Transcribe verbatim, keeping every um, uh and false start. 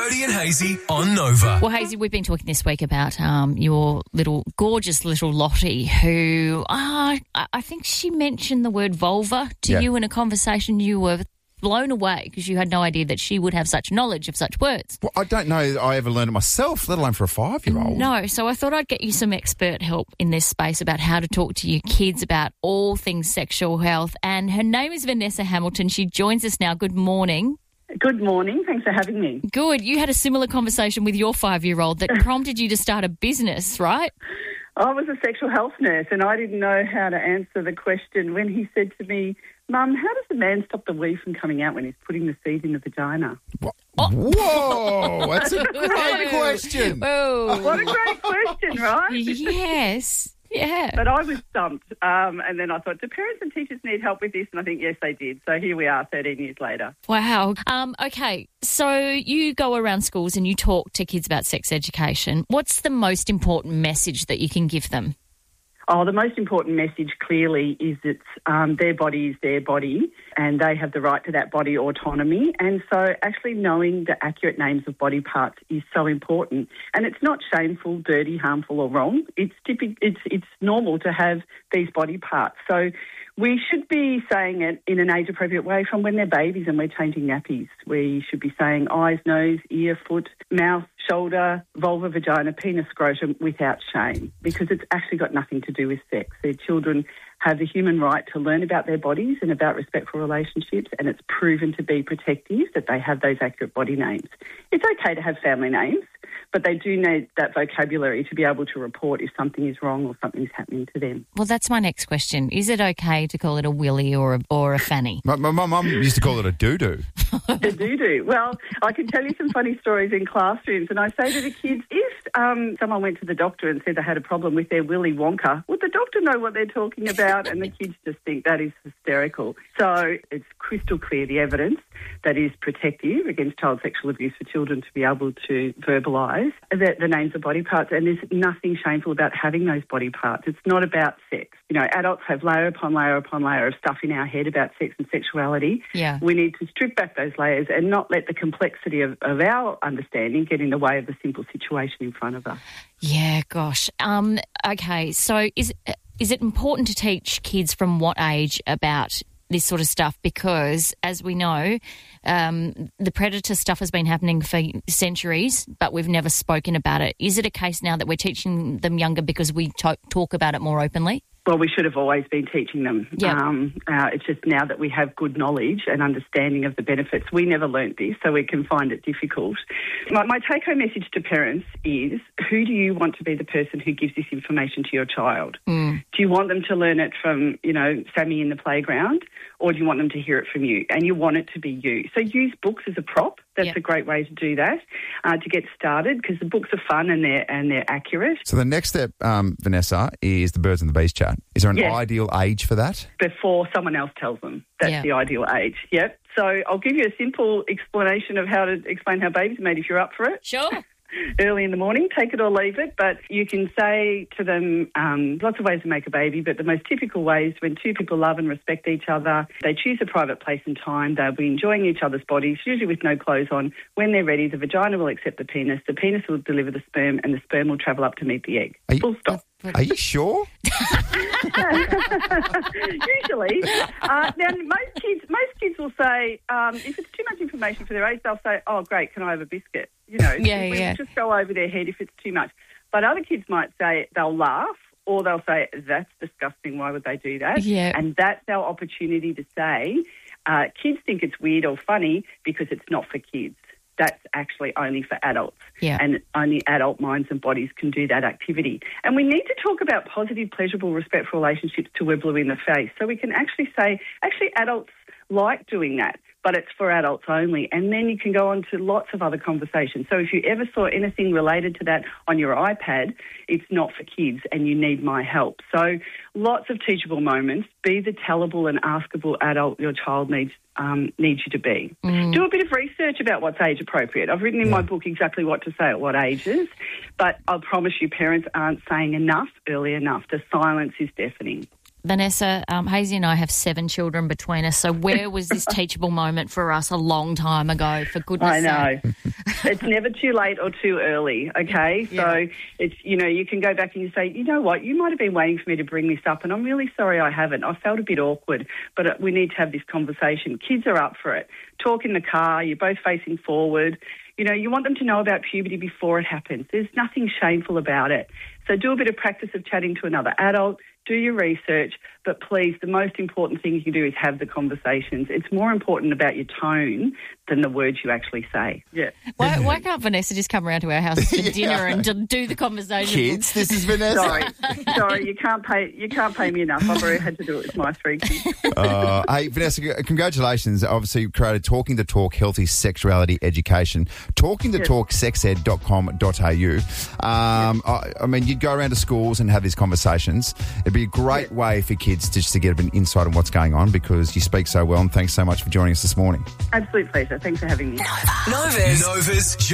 Jody and Hazy on Nova. Well, Hazy, we've been talking this week about um, your little, gorgeous little Lottie who, uh, I I think she mentioned the word vulva to Yeah. you in a conversation. You were blown away because you had no idea that she would have such knowledge of such words. Well, I don't know that I ever learned it myself, let alone for a five-year-old. No, so I thought I'd get you some expert help in this space about how to talk to your kids about all things sexual health. And her name is Vanessa Hamilton. She joins us now. Good morning. Good morning. Thanks for having me. Good. You had a similar conversation with your five-year-old that prompted you to start a business, right? I was a sexual health nurse and I didn't know how to answer the question when he said to me, Mum, how does a man stop the wee from coming out when he's putting the seed in the vagina? Wha- Whoa, that's a great question. Oh, What a great question, right? yes. Yeah. But I was stumped. Um, and then I thought, do parents and teachers need help with this? And I think, yes, they did. So here we are thirteen years later. Wow. Um, okay, so you go around schools and you talk to kids about sex education. What's the most important message that you can give them? Oh, the most important message clearly is that um, their body is their body and they have the right to that body autonomy. And so actually knowing the accurate names of body parts is so important. And it's not shameful, dirty, harmful or wrong. It's typical, it's, it's normal to have these body parts. So we should be saying it in an age-appropriate way from when they're babies and we're changing nappies. We should be saying eyes, nose, ear, foot, mouth, shoulder, vulva, vagina, penis, scrotum without shame because it's actually got nothing to do with sex. Their children have the human right to learn about their bodies and about respectful relationships, and it's proven to be protective that they have those accurate body names. It's okay to have family names, but they do need that vocabulary to be able to report if something is wrong or something's happening to them. Well, that's my next question. Is it okay to call it a willy or a, or a fanny? My, my, my mum used to call it a doo-doo. The doo-doo. Well, I can tell you some funny stories in classrooms, and I say to the kids, if um, someone went to the doctor and said they had a problem with their Willy Wonka, would the doctor know what they're talking about? And the kids just think that is hysterical. So it's crystal clear, the evidence that is protective against child sexual abuse for children to be able to verbalise the, the names of body parts, and there's nothing shameful about having those body parts. It's not about sex. You know, adults have layer upon layer upon layer of stuff in our head about sex and sexuality. Yeah. We need to strip back those layers and not let the complexity of, of our understanding get in the way of the simple situation in front of us. Yeah, gosh. Um, okay, so is is it important to teach kids from what age about this sort of stuff? Because, as we know, um, the predator stuff has been happening for centuries, but we've never spoken about it. Is it a case now that we're teaching them younger because we to- talk about it more openly? Well, we should have always been teaching them. Yep. Um, uh, it's just now that we have good knowledge and understanding of the benefits. We never learnt this, so we can find it difficult. My, my take-home message to parents is, who do you want to be the person who gives this information to your child? Mm. Do you want them to learn it from, you know, Sammy in the playground, or do you want them to hear it from you? And you want it to be you. So use books as a prop. That's Yep. a great way to do that, uh, to get started, because the books are fun and they're and they're accurate. So the next step, um, Vanessa, is the Birds and the Bees chat. Is there an Yeah. ideal age for that? Before someone else tells them. That's Yeah. the ideal age. Yep. So I'll give you a simple explanation of how to explain how babies are made if you're up for it. Sure. Early in the morning, take it or leave it, but you can say to them um, lots of ways to make a baby, but the most typical way is when two people love and respect each other, they choose a private place and time, they'll be enjoying each other's bodies, usually with no clothes on. When they're ready, the vagina will accept the penis, the penis will deliver the sperm, and the sperm will travel up to meet the egg. Are you- Full stop. Are you sure? Usually. Uh, now, most kids, most kids will say, um, if it's too much information for their age, they'll say, oh, great, can I have a biscuit? You know, Yeah, we yeah. just go over their head if it's too much. But other kids might say, they'll laugh, or they'll say, that's disgusting, why would they do that? Yeah. And that's our opportunity to say, uh, kids think it's weird or funny because it's not for kids. That's actually only for adults. Yeah. And only adult minds and bodies can do that activity. And we need to talk about positive, pleasurable, respectful relationships to Webley in the face. So we can actually say, actually, adults like doing that, but it's for adults only. And then you can go on to lots of other conversations. So if you ever saw anything related to that on your iPad, it's not for kids and you need my help. So lots of teachable moments. Be the tellable and askable adult your child needs um, needs you to be. Mm. Do a bit of research about what's age appropriate. I've written in my book exactly what to say at what ages, but I promise you parents aren't saying enough early enough. The silence is deafening. Vanessa, um, Hazy and I have seven children between us, so where was this teachable moment for us a long time ago, for goodness I sake? know. It's never too late or too early, okay? Yeah. So, it's you know, you can go back and you say, you know what, you might have been waiting for me to bring this up, and I'm really sorry I haven't. I felt a bit awkward, but we need to have this conversation. Kids are up for it. Talk in the car, you're both facing forward. You know, you want them to know about puberty before it happens. There's nothing shameful about it. So do a bit of practice of chatting to another adult, do your research, but please, the most important thing you can do is have the conversations. It's more important about your tone than the words you actually say. Yeah. Why, why can't Vanessa just come around to our house for dinner and to do the conversation? Kids, this is Vanessa. Sorry, sorry, you can't pay. You can't pay me enough. I've already had to do it with my three kids. Uh, hey, Vanessa, c- congratulations. Obviously, you created Talking the Talk Healthy Sexuality Education. talking the talk sex ed dot com dot a u. Um, I, I mean, you'd go around to schools and have these conversations. It'd be a great Yeah. way for kids just to get an insight on what's going on because you speak so well, and thanks so much for joining us this morning. Absolute pleasure. Thanks for having me. Nova's